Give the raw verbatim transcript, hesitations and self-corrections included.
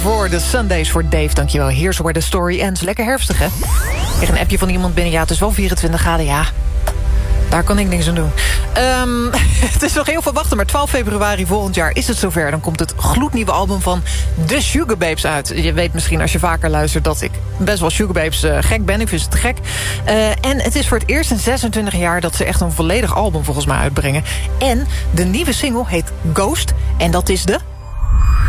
Voor de Sundays voor Dave, dankjewel. Here's where the story ends. Lekker herfstig, hè? Ik kreeg een appje van iemand binnen. Ja, het is wel vierentwintig graden, ja. Daar kan ik niks aan doen. Um, het is nog heel veel wachten, maar twaalf februari volgend jaar is het zover. Dan komt het gloednieuwe album van The Sugababes uit. Je weet misschien als je vaker luistert dat ik best wel Sugababes uh, gek ben. Ik vind ze te gek. Uh, en het is voor het eerst in zesentwintig jaar dat ze echt een volledig album volgens mij uitbrengen. En de nieuwe single heet Ghost. En dat is de